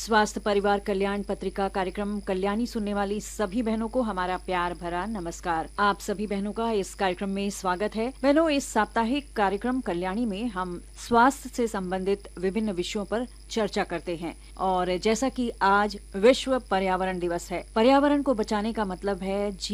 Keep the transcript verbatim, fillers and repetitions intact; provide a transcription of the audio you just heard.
स्वास्थ्य परिवार कल्याण पत्रिका कार्यक्रम कल्याणी सुनने वाली सभी बहनों को हमारा प्यार भरा नमस्कार। आप सभी बहनों का इस कार्यक्रम में स्वागत है। बहनों, इस साप्ताहिक कार्यक्रम कल्याणी में हम स्वास्थ्य से संबंधित विभिन्न विषयों पर चर्चा करते हैं और जैसा कि आज विश्व पर्यावरण दिवस है, पर्यावरण को बचाने का मतलब है